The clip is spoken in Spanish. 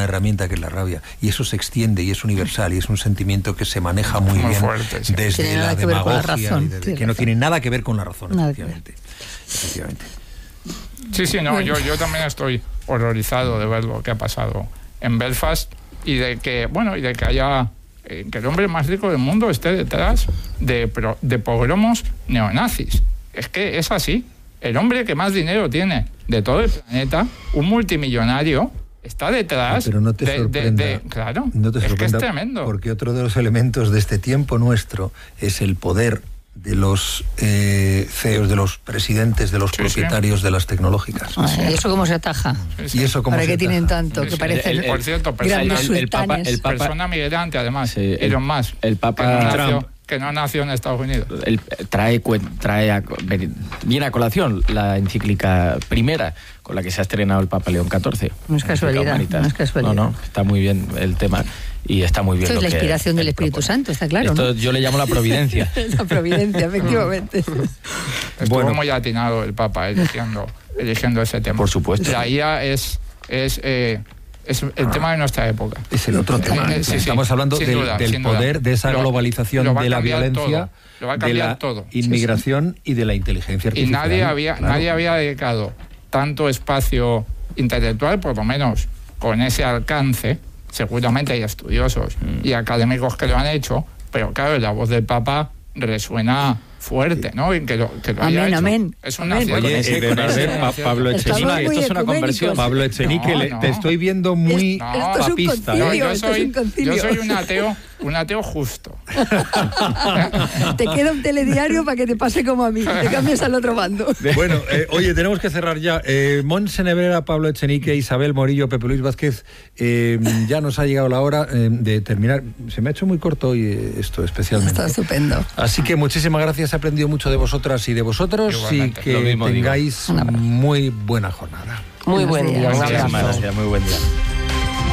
herramienta que es la rabia, y eso se extiende y es universal y es un sentimiento que se maneja muy bien fuerte, sí. desde la demagogia, que no tiene nada que ver con la razón, efectivamente. Sí, no, yo también estoy horrorizado de ver lo que ha pasado en Belfast y de que haya que el hombre más rico del mundo esté detrás de pogromos neonazis. Es que es así. El hombre que más dinero tiene de todo el planeta, un multimillonario, está detrás. Pero no te sorprenda. Claro, no te sorprenda, es que es tremendo. Porque otro de los elementos de este tiempo nuestro es el poder de los CEOs, de los presidentes, de los propietarios de las tecnológicas. ¿Y eso cómo se ataja? ¿Y eso cómo ¿Para se qué tienen ataja? tanto? Que parecen por cierto, grandes sultanes. el Papa, persona migrante, además. Elon Musk. El Papa que no nació en Estados Unidos. Viene a colación la encíclica primera con la que se ha estrenado el Papa León XIV. No es casualidad. No, está muy bien el tema y está muy bien. Esto es la inspiración del Espíritu Santo, está claro. Esto, ¿no? Yo le llamo la providencia. La providencia, efectivamente. Estuvo muy atinado el Papa eligiendo ese tema. Por supuesto. La IA es el tema de nuestra época. Es el otro tema. Estamos hablando del poder, de esa globalización, de la violencia, de la inmigración y de la inteligencia artificial. Y nadie había dedicado tanto espacio intelectual, por lo menos con ese alcance. Seguramente hay estudiosos y académicos que lo han hecho, pero claro, la voz del Papa resuena fuerte, ¿no? Y que lo haya hecho. Amén. Es una Pablo Echenique, esto es una conversión. Pablo Echenique, te estoy viendo muy papista. Yo soy un ateo justo. Te queda un telediario para que te pase como a mí, te cambies al otro bando. Bueno, oye, tenemos que cerrar ya. Montse Nebrera, Pablo Echenique, Isabel Morillo, Pepe Luis Vázquez, ya nos ha llegado la hora de terminar. Se me ha hecho muy corto hoy esto, especialmente. Está estupendo. Así que muchísimas gracias, he aprendido mucho de vosotras y de vosotros. Igualmente. Y que tengáis muy buena jornada. Muy buen día. Muchísimas gracias, muy buen día.